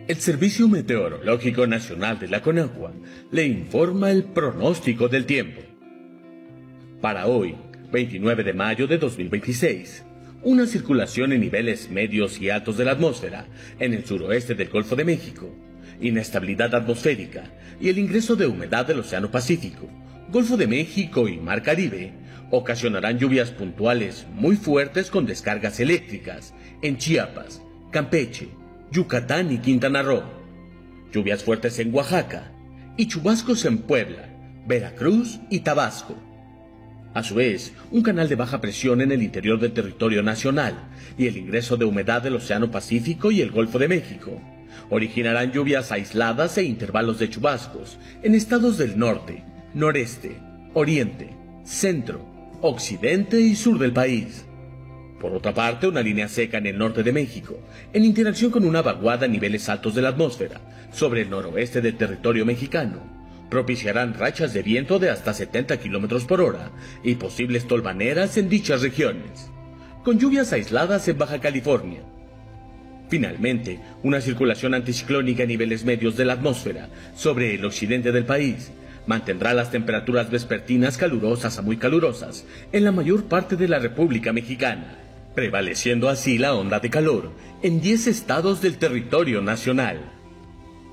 El Servicio Meteorológico Nacional de la Conagua le informa el pronóstico del tiempo. Para hoy, 29 de mayo de 2026, una circulación en niveles medios y altos de la atmósfera en el suroeste del Golfo de México, inestabilidad atmosférica y el ingreso de humedad del Océano Pacífico, Golfo de México y Mar Caribe ocasionarán lluvias puntuales muy fuertes con descargas eléctricas en Chiapas, Campeche, Yucatán y Quintana Roo, lluvias fuertes en Oaxaca y chubascos en Puebla, Veracruz y Tabasco. A su vez, un canal de baja presión en el interior del territorio nacional y el ingreso de humedad del Océano Pacífico y el Golfo de México originarán lluvias aisladas e intervalos de chubascos en estados del norte, noreste, oriente, centro, occidente y sur del país. Por otra parte, una línea seca en el norte de México, en interacción con una vaguada a niveles altos de la atmósfera sobre el noroeste del territorio mexicano, propiciarán rachas de viento de hasta 70 km por hora y posibles tolvaneras en dichas regiones, con lluvias aisladas en Baja California. Finalmente, una circulación anticiclónica a niveles medios de la atmósfera sobre el occidente del país mantendrá las temperaturas vespertinas calurosas a muy calurosas en la mayor parte de la República Mexicana, prevaleciendo así la onda de calor en 10 estados del territorio nacional.